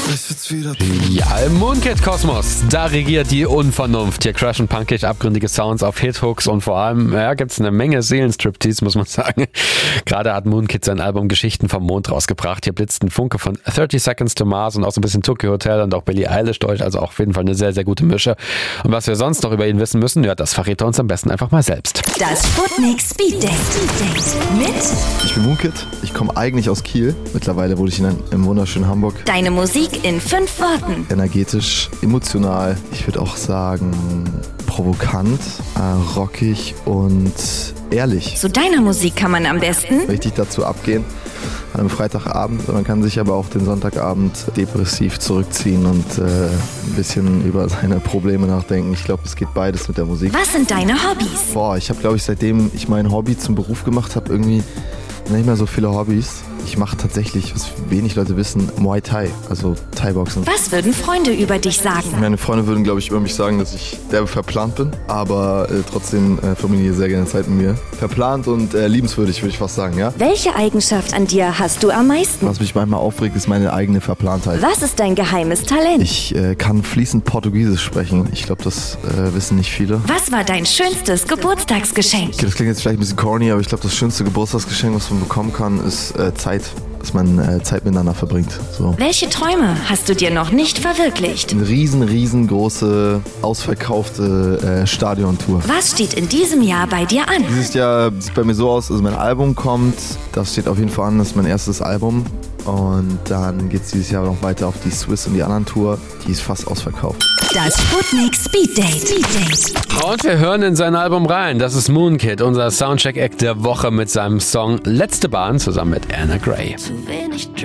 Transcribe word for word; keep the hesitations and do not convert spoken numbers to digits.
Ja, im Moonkid-Kosmos, da regiert die Unvernunft. Hier crashen punkig abgründige Sounds auf Hithooks und vor allem, ja, gibt's eine Menge Seelenstriptease, muss man sagen. Gerade hat Moonkid sein Album Geschichten vom Mond rausgebracht. Hier blitzt ein Funke von thirty Seconds to Mars und auch so ein bisschen Tokyo Hotel und auch Billie Eilish durch, also auch auf jeden Fall eine sehr, sehr gute Mische. Und was wir sonst noch über ihn wissen müssen, ja, das verrät er uns am besten einfach mal selbst. Das Sputnik Speed Date mit Ich bin Moonkid, ich komme eigentlich aus Kiel. Mittlerweile wohne ich in, im wunderschönen Hamburg. Deine Musik in fünf Worten. Energetisch, emotional, ich würde auch sagen provokant, äh, rockig und ehrlich. Zu deiner Musik kann man am besten Richtig dazu abgehen an einem Freitagabend. Man kann sich aber auch den Sonntagabend depressiv zurückziehen und äh, ein bisschen über seine Probleme nachdenken. Ich glaube, es geht beides mit der Musik. Was sind deine Hobbys? Boah, ich habe, glaube ich, seitdem ich mein Hobby zum Beruf gemacht habe, irgendwie nicht mehr so viele Hobbys. Ich mache tatsächlich, was wenig Leute wissen, Muay Thai, also Thai-Boxen. Was würden Freunde über dich sagen? Meine Freunde würden, glaube ich, über mich sagen, dass ich derbe verplant bin, aber äh, trotzdem äh, verbringen die sehr gerne Zeit mit mir. Verplant und äh, liebenswürdig, würde ich fast sagen, ja? Welche Eigenschaft an dir hast du am meisten? Was mich manchmal aufregt, ist meine eigene Verplantheit. Was ist dein geheimes Talent? Ich äh, kann fließend Portugiesisch sprechen. Ich glaube, das äh, wissen nicht viele. Was war dein schönstes Geburtstagsgeschenk? Okay, das klingt jetzt vielleicht ein bisschen corny, aber ich glaube, das schönste Geburtstagsgeschenk, was man bekommen kann, ist äh, Zeit. Dass man äh, Zeit miteinander verbringt. So. Welche Träume hast du dir noch nicht verwirklicht? Eine riesen, riesengroße, ausverkaufte äh, Stadiontour. Was steht in diesem Jahr bei dir an? Dieses Jahr sieht bei mir so aus, also mein Album kommt, das steht auf jeden Fall an, das ist mein erstes Album. Und dann geht es dieses Jahr noch weiter auf die Swiss und die anderen Tour. Die ist fast ausverkauft. Das Sputnik Speed Date. Speed Date. Und wir hören in sein Album rein. Das ist Moonkid, unser Soundcheck-Act der Woche mit seinem Song Letzte Bahn zusammen mit Anna Gray. Zu wenig Drip.